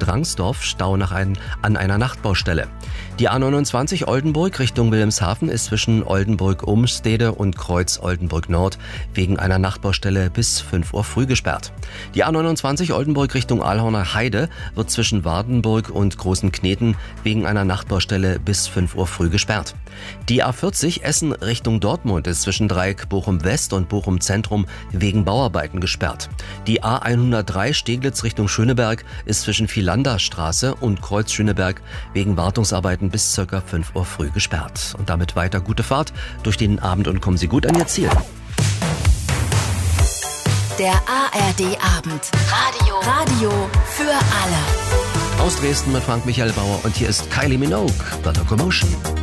Drangsdorf, Stau an einer Nachtbaustelle. Die A29 Oldenburg Richtung Wilhelmshaven ist zwischen Oldenburg-Umstede und Kreuz Oldenburg-Nord wegen einer Nachtbaustelle bis 5 Uhr früh gesperrt. Die A29 Oldenburg Richtung Alhorner Heide wird zwischen Wardenburg und Großen Kneten wegen einer Nachtbaustelle bis 5 Uhr früh gesperrt. Die A40 Essen Richtung Dortmund ist zwischen Dreieck Bochum West und Bochum Zentrum wegen Bauarbeiten gesperrt. Die A103 Steglitz Richtung Schöneberg ist zwischen Vilanderstraße und Kreuz Schöneberg wegen Wartungsarbeiten bis ca. 5 Uhr früh gesperrt. Und damit weiter gute Fahrt durch den Abend und kommen Sie gut an Ihr Ziel. Der ARD Abend. Radio für alle. Aus Dresden mit Frank Michael Bauer und hier ist Kylie Minogue bei Locomotion.